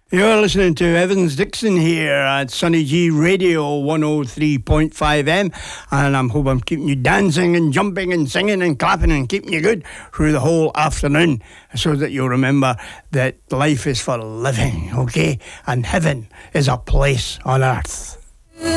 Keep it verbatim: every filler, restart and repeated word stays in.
You're listening to Evans Dixon here at Sunny G Radio one oh three point five M, and I hope I'm keeping you dancing and jumping and singing and clapping and keeping you good through the whole afternoon, so that you'll remember that life is for living, okay? And heaven is a place on earth.